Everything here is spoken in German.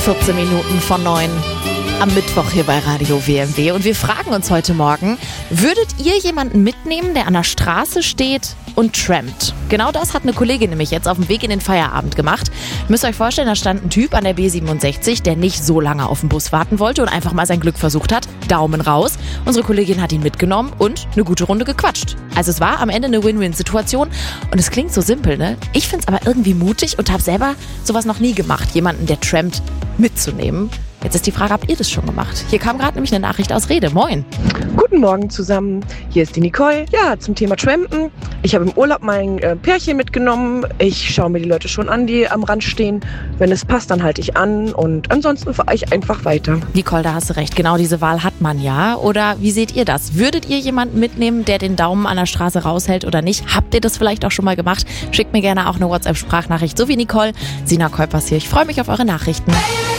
14 Minuten von 9 am Mittwoch hier bei Radio WMW. Und wir fragen uns heute Morgen, würdet ihr jemanden mitnehmen, der an der Straße steht und trampt? Genau das hat eine Kollegin nämlich jetzt auf dem Weg in den Feierabend gemacht. Ihr müsst euch vorstellen, da stand ein Typ an der B67, der nicht so lange auf den Bus warten wollte und einfach mal sein Glück versucht hat. Daumen raus. Unsere Kollegin hat ihn mitgenommen und eine gute Runde gequatscht. Also es war am Ende eine Win-Win-Situation und es klingt so simpel, ne? Ich find's aber irgendwie mutig und habe selber sowas noch nie gemacht, jemanden, der trampt, mitzunehmen. Jetzt ist die Frage, habt ihr das schon gemacht? Hier kam gerade nämlich eine Nachricht aus Rede. Moin. Guten Morgen zusammen, hier ist die Nicole. Ja, zum Thema Trampen. Ich habe im Urlaub mein Pärchen mitgenommen. Ich schaue mir die Leute schon an, die am Rand stehen. Wenn es passt, dann halte ich an und ansonsten fahre ich einfach weiter. Nicole, da hast du recht. Genau diese Wahl hat man ja. Oder wie seht ihr das? Würdet ihr jemanden mitnehmen, der den Daumen an der Straße raushält oder nicht? Habt ihr das vielleicht auch schon mal gemacht? Schickt mir gerne auch eine WhatsApp-Sprachnachricht, so wie Nicole. Sina Keupers hier. Ich freue mich auf eure Nachrichten.